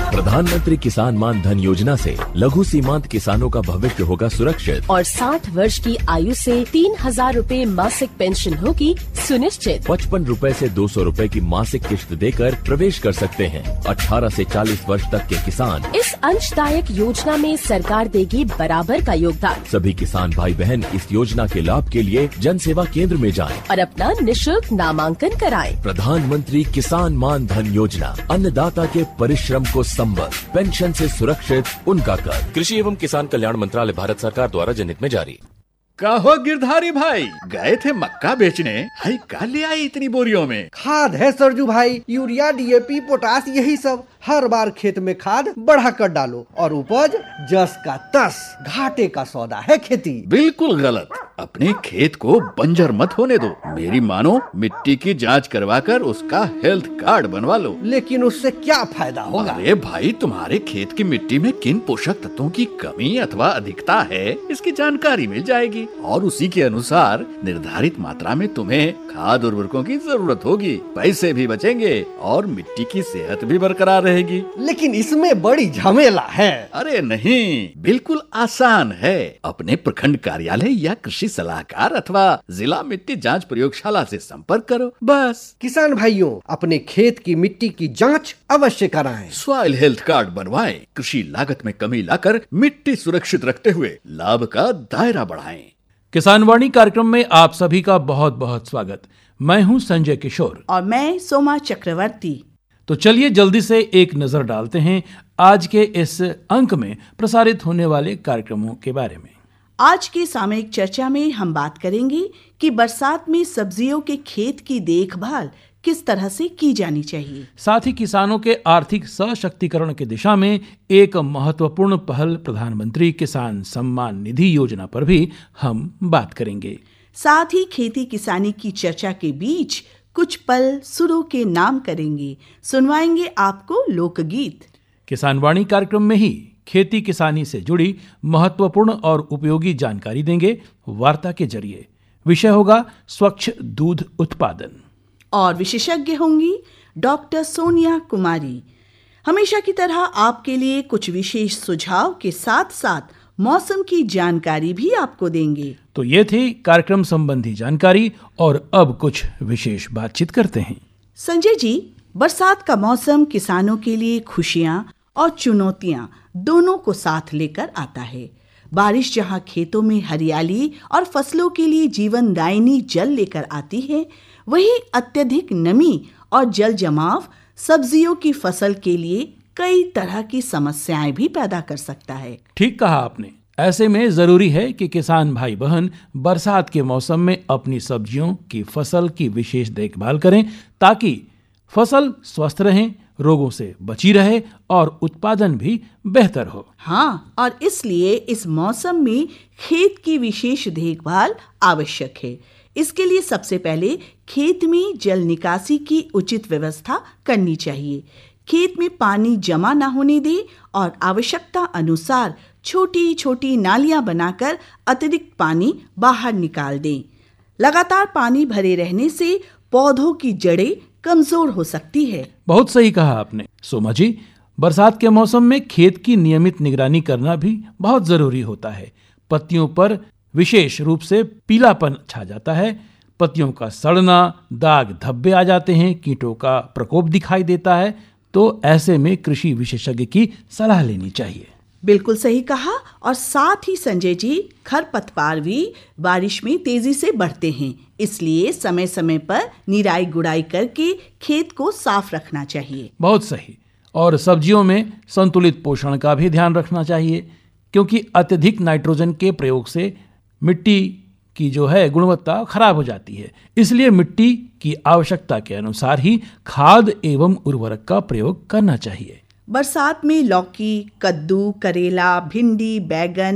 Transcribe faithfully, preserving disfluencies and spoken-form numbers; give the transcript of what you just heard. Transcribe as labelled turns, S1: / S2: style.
S1: प्रधानमंत्री किसान मान धन योजना से लघु सीमांत किसानों का भविष्य होगा सुरक्षित
S2: और साठ वर्ष की आयु से तीन हजार रूपए मासिक पेंशन होगी सुनिश्चित।
S1: पचपन रूपए से दो सौ रूपए की मासिक किश्त देकर प्रवेश कर सकते हैं। अठारह से चालीस वर्ष तक के किसान
S2: इस अंशदायक योजना में सरकार देगी बराबर का योगदान।
S1: सभी किसान भाई बहन इस योजना के लाभ के लिए जन सेवा केंद्र में जाएं
S2: और अपना निशुल्क नामांकन कराएं।
S1: प्रधानमंत्री किसान मान धन योजना, अन्नदाता के परिश्रम को संबल, पेंशन से सुरक्षित उनका कर। कृषि एवं किसान कल्याण मंत्रालय, भारत सरकार द्वारा जनहित में जारी।
S3: कहो गिरधारी भाई, गए थे मक्का बेचने, हाई का ले आई इतनी बोरियों में?
S4: खाद है सरजू भाई, यूरिया, डीएपी, पोटास, यही सब। हर बार खेत में खाद बढ़ा कर डालो और उपज जस का तस। घाटे का सौदा है खेती।
S3: बिल्कुल गलत। अपने खेत को बंजर मत होने दो। मेरी मानो, मिट्टी की जांच करवा कर उसका हेल्थ कार्ड बनवा लो।
S4: लेकिन उससे क्या फायदा होगा?
S3: अरे भाई, तुम्हारे खेत की मिट्टी में किन पोषक तत्वों की कमी अथवा अधिकता है, इसकी जानकारी मिल जाएगी और उसी के अनुसार निर्धारित मात्रा में तुम्हें खाद उर्वरकों की जरूरत होगी। पैसे भी बचेंगे और मिट्टी की सेहत भी बरकरार रहेगी।
S4: लेकिन इसमें बड़ी झमेला है।
S3: अरे नहीं, बिल्कुल आसान है। अपने प्रखंड कार्यालय या कृषि सलाहकार अथवा जिला मिट्टी जांच प्रयोगशाला से संपर्क करो, बस।
S4: किसान भाइयों, अपने खेत की मिट्टी की जांच अवश्य कराएं।
S3: सॉइल हेल्थ कार्ड बनवाएं। कृषि लागत में कमी लाकर मिट्टी सुरक्षित रखते हुए लाभ का दायरा बढ़ाएं।
S5: किसान वाणी कार्यक्रम में आप सभी का बहुत बहुत स्वागत। मैं हूं संजय किशोर
S6: और मैं सोमा चक्रवर्ती।
S5: तो चलिए जल्दी से एक नजर डालते हैं आज के इस अंक में प्रसारित होने वाले कार्यक्रमों के बारे में।
S6: आज की सामयिक चर्चा में हम बात करेंगे कि बरसात में सब्जियों के खेत की देखभाल किस तरह से की जानी चाहिए।
S5: साथ ही किसानों के आर्थिक सशक्तिकरण की दिशा में एक महत्वपूर्ण पहल प्रधानमंत्री किसान सम्मान निधि योजना पर भी हम बात करेंगे।
S6: साथ ही खेती किसानी की चर्चा के बीच कुछ पल सुरों के नाम करेंगे, सुनवाएंगे आपको लोकगीत।
S5: किसान वाणी कार्यक्रम में ही खेती किसानी से जुड़ी महत्वपूर्ण और उपयोगी जानकारी देंगे वार्ता के जरिए। विषय होगा स्वच्छ दूध उत्पादन
S6: और विशेषज्ञ होंगी डॉक्टर सोनिया कुमारी। हमेशा की तरह आपके लिए कुछ विशेष सुझाव के साथ साथ मौसम की जानकारी भी आपको देंगे।
S5: तो ये थी कार्यक्रम संबंधी जानकारी और अब कुछ विशेष बातचीत करते हैं।
S6: संजय जी, बरसात का मौसम किसानों के लिए खुशियां और चुनौतियां दोनों को साथ लेकर आता है। बारिश जहां खेतों में हरियाली और फसलों के लिए जीवनदायिनी जल लेकर आती है, वहीं अत्यधिक नमी और जल जमाव सब्जियों की फसल के लिए कई तरह की समस्याएं भी पैदा कर सकता है।
S5: ठीक कहा आपने। ऐसे में जरूरी है कि किसान भाई बहन बरसात के मौसम में अपनी सब्जियों की फसल की विशेष देखभाल करें ताकि फसल स्वस्थ रहे, रोगों से बची रहे और उत्पादन भी बेहतर हो।
S6: हाँ, और इसलिए इस मौसम में खेत की विशेष देखभाल आवश्यक है। इसके लिए सबसे पहले खेत में जल निकासी की उचित व्यवस्था करनी चाहिए। खेत में पानी जमा न होने दें और आवश्यकता अनुसार छोटी छोटी नालियां बनाकर अतिरिक्त पानी बाहर निकाल दें। लगातार पानी भरे रहने से पौधों की जड़ें कमजोर हो सकती है।
S5: बहुत सही कहा आपने सोमा जी। बरसात के मौसम में खेत की नियमित निगरानी करना भी बहुत जरूरी होता है। पत्तियों पर विशेष रूप से पीलापन छा जाता है, पत्तियों का सड़ना, दाग धब्बे आ जाते हैं, कीटों का प्रकोप दिखाई देता है। तो ऐसे में कृषि विशेषज्ञ की सलाह लेनी चाहिए।
S6: बिल्कुल सही कहा। और साथ ही संजय जी, खरपतवार भी बारिश में तेजी से बढ़ते हैं, इसलिए समय समय पर निराई गुड़ाई करके खेत को साफ रखना चाहिए।
S5: बहुत सही। और सब्जियों में संतुलित पोषण का भी ध्यान रखना चाहिए, क्योंकि अत्यधिक नाइट्रोजन के प्रयोग से मिट्टी की जो है गुणवत्ता खराब हो जाती है। इसलिए मिट्टी की आवश्यकता के अनुसार ही खाद एवं उर्वरक का प्रयोग करना चाहिए।
S6: बरसात में लौकी, कद्दू, करेला, भिंडी, बैगन,